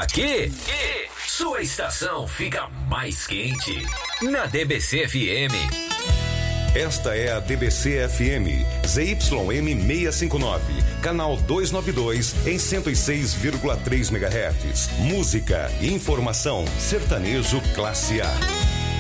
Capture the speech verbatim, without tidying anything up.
Aqui, sua estação fica mais quente. Na D B C F M. Esta é a D B C F M, Z Y M seiscentos e cinquenta e nove, canal duzentos e noventa e dois, em cento e seis vírgula três megahertz. Música, informação, sertanejo classe A.